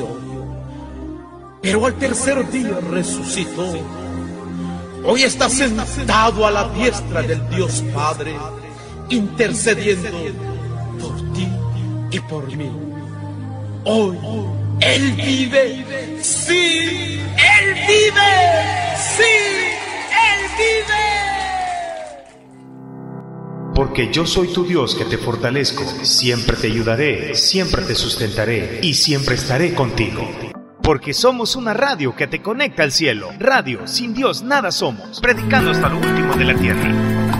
murió, pero al tercer día resucitó. Hoy está sentado a la diestra del Dios Padre, intercediendo por ti y por mí. Hoy Él vive, sí, Él vive, sí, Él vive. Porque yo soy tu Dios que te fortalezco, siempre te ayudaré, siempre te sustentaré y siempre estaré contigo. Porque somos una radio que te conecta al cielo. Radio, sin Dios nada somos, predicando hasta lo último de la tierra.